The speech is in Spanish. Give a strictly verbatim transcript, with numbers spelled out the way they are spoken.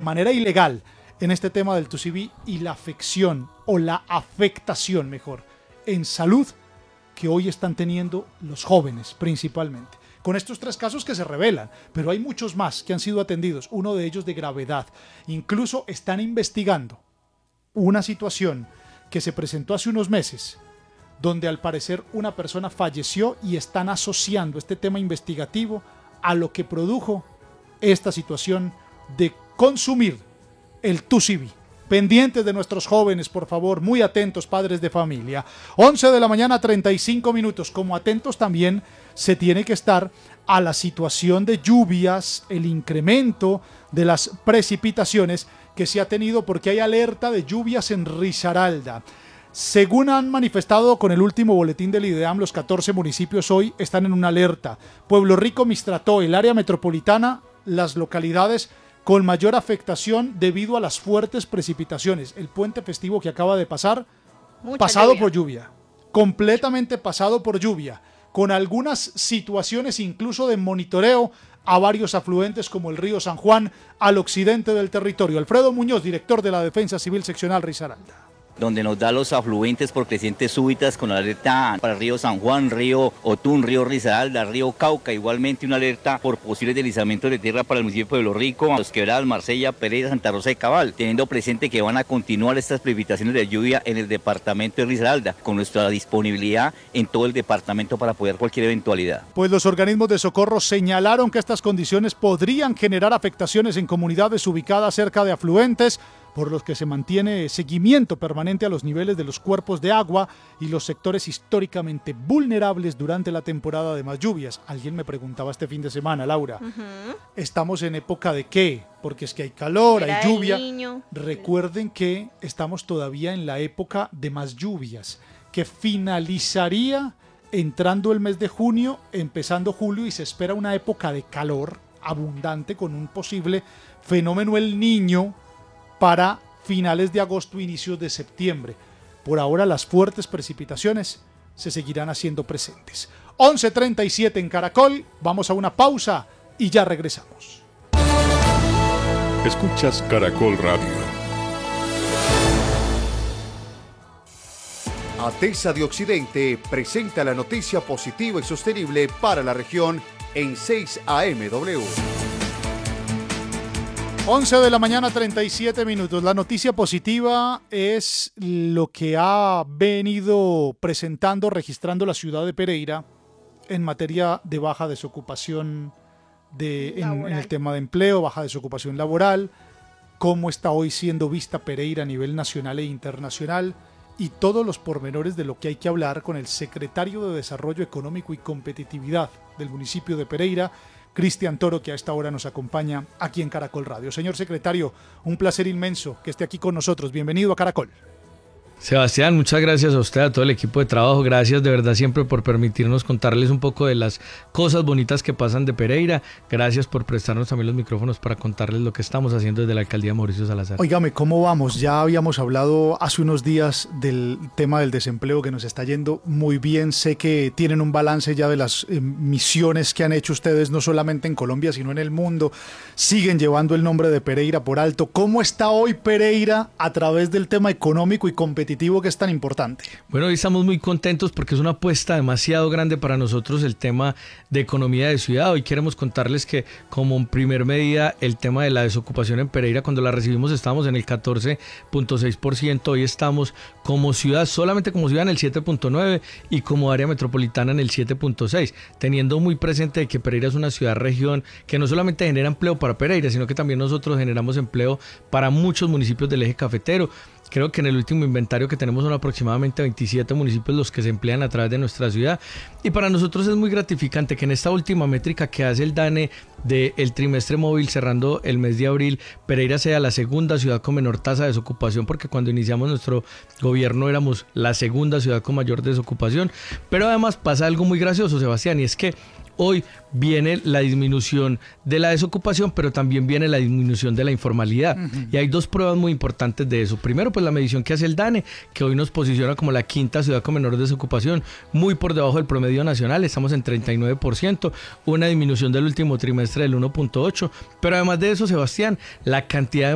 manera ilegal en este tema del dos I V y la afección o la afectación, mejor, en salud que hoy están teniendo los jóvenes principalmente. Con estos tres casos que se revelan, pero hay muchos más que han sido atendidos, uno de ellos de gravedad. Incluso están investigando una situación que se presentó hace unos meses, donde al parecer una persona falleció y están asociando este tema investigativo a lo que produjo esta situación de consumir el dos I V. Pendientes de nuestros jóvenes, por favor, muy atentos, padres de familia. once de la mañana, treinta y cinco minutos. Como atentos también se tiene que estar a la situación de lluvias, el incremento de las precipitaciones que se ha tenido porque hay alerta de lluvias en Risaralda. Según han manifestado con el último boletín del IDEAM, los catorce municipios hoy están en una alerta. Pueblo Rico, Mistrató, el área metropolitana, las localidades con mayor afectación debido a las fuertes precipitaciones. El puente festivo que acaba de pasar, Mucha pasado lluvia. por lluvia, completamente pasado por lluvia, con algunas situaciones incluso de monitoreo a varios afluentes como el río San Juan al occidente del territorio. Alfredo Muñoz, director de la Defensa Civil Seccional Risaralda. Donde nos da los afluentes por crecientes súbitas con alerta para el río San Juan, río Otún, río Risaralda, río Cauca, igualmente una alerta por posibles deslizamientos de tierra para el municipio de Pueblo Rico, Los Quebradas, Marsella, Pereira, Santa Rosa de Cabal, teniendo presente que van a continuar estas precipitaciones de lluvia en el departamento de Risaralda, con nuestra disponibilidad en todo el departamento para apoyar cualquier eventualidad. Pues los organismos de socorro señalaron que estas condiciones podrían generar afectaciones en comunidades ubicadas cerca de afluentes, por los que se mantiene seguimiento permanente a los niveles de los cuerpos de agua y los sectores históricamente vulnerables durante la temporada de más lluvias. Alguien me preguntaba este fin de semana, Laura, uh-huh. ¿estamos en época de qué? Porque es que hay calor, Era hay lluvia. Niño. Recuerden que estamos todavía en la época de más lluvias, que finalizaría entrando el mes de junio, empezando julio, y se espera una época de calor abundante con un posible fenómeno El Niño para finales de agosto, inicios de septiembre. Por ahora las fuertes precipitaciones se seguirán haciendo presentes. once treinta y siete en Caracol, vamos a una pausa y ya regresamos. Escuchas Caracol Radio. ATESA de Occidente presenta la noticia positiva y sostenible para la región en seis A M W. once de la mañana, treinta y siete minutos. La noticia positiva es lo que ha venido presentando, registrando la ciudad de Pereira en materia de baja desocupación de, en, en el tema de empleo, baja desocupación laboral, cómo está hoy siendo vista Pereira a nivel nacional e internacional y todos los pormenores de lo que hay que hablar con el secretario de Desarrollo Económico y Competitividad del municipio de Pereira, Cristian Toro, que a esta hora nos acompaña aquí en Caracol Radio. Señor secretario, un placer inmenso que esté aquí con nosotros. Bienvenido a Caracol. Sebastián, muchas gracias a usted, a todo el equipo de trabajo. Gracias de verdad siempre por permitirnos contarles un poco de las cosas bonitas que pasan de Pereira. Gracias por prestarnos también los micrófonos para contarles lo que estamos haciendo desde la alcaldía Mauricio Salazar. Óigame, ¿cómo vamos? Ya habíamos hablado hace unos días del tema del desempleo que nos está yendo muy bien. Sé que tienen un balance ya de las eh, misiones que han hecho ustedes, no solamente en Colombia, sino en el mundo. Siguen llevando el nombre de Pereira por alto. ¿Cómo está hoy Pereira a través del tema económico y competitivo que es tan importante? Bueno, hoy estamos muy contentos porque es una apuesta demasiado grande para nosotros el tema de economía de ciudad. Hoy queremos contarles que como primer medida el tema de la desocupación en Pereira, cuando la recibimos estábamos en el catorce punto seis por ciento, hoy estamos como ciudad, solamente como ciudad en el siete punto nueve por ciento y como área metropolitana en el siete punto seis por ciento, teniendo muy presente que Pereira es una ciudad-región que no solamente genera empleo para Pereira, sino que también nosotros generamos empleo para muchos municipios del eje cafetero. Creo que en el último inventario que tenemos son aproximadamente veintisiete municipios los que se emplean a través de nuestra ciudad, y para nosotros es muy gratificante que en esta última métrica que hace el DANE del trimestre móvil cerrando el mes de abril, Pereira sea la segunda ciudad con menor tasa de desocupación, porque cuando iniciamos nuestro gobierno éramos la segunda ciudad con mayor desocupación. Pero además pasa algo muy gracioso, Sebastián, y es que hoy viene la disminución de la desocupación, pero también viene la disminución de la informalidad. Uh-huh. Y hay dos pruebas muy importantes de eso. Primero, pues la medición que hace el DANE, que hoy nos posiciona como la quinta ciudad con menor desocupación, muy por debajo del promedio nacional, estamos en treinta y nueve por ciento, una disminución del último trimestre del uno punto ocho por ciento. Pero además de eso, Sebastián, la cantidad de